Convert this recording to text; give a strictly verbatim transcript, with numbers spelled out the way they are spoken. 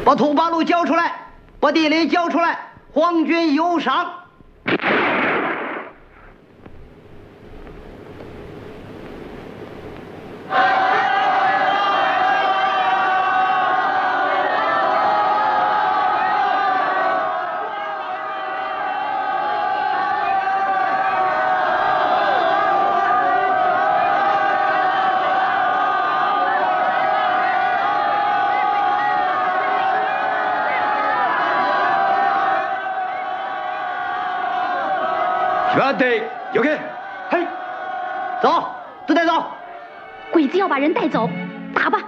把土八路交出来，把地雷交出来，皇军有赏。 兄弟，有给， 嘿，走，都带走。 鬼子要把人带走，打吧！